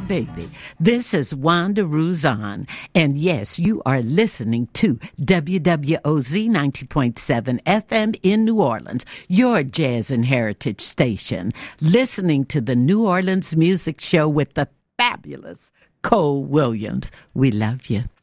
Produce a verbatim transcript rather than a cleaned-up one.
baby. This is Wanda Ruzon, and yes, you are listening to W W O Z ninety point seven F M in New Orleans, your jazz and heritage station, listening to the New Orleans Music Show with the fabulous Cole Williams. We love you.